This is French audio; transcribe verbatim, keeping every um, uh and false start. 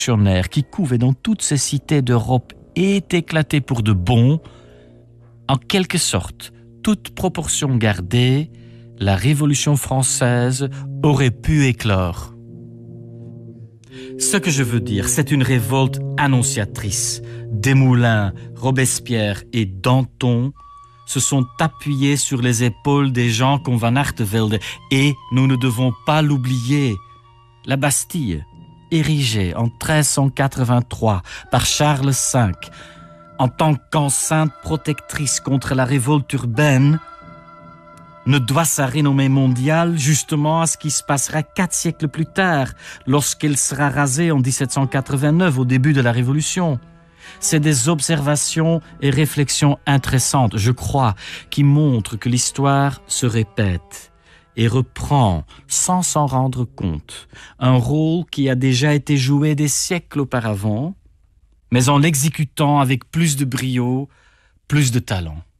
qui couvaient dans toutes ces cités d'Europe est éclaté pour de bon. En quelque sorte, toute proportion gardée, la Révolution française aurait pu éclore. Ce que je veux dire, c'est une révolte annonciatrice. Desmoulins, Robespierre et Danton se sont appuyés sur les épaules des gens comme Van Artevelde et nous ne devons pas l'oublier. La Bastille, érigée en treize cent quatre-vingt-trois par Charles cinq en tant qu'enceinte protectrice contre la révolte urbaine, ne doit sa renommée mondiale justement à ce qui se passera quatre siècles plus tard, lorsqu'elle sera rasée en dix-sept cent quatre-vingt-neuf, au début de la Révolution. C'est des observations et réflexions intéressantes, je crois, qui montrent que l'histoire se répète et reprend, sans s'en rendre compte, un rôle qui a déjà été joué des siècles auparavant, mais en l'exécutant avec plus de brio, plus de talent.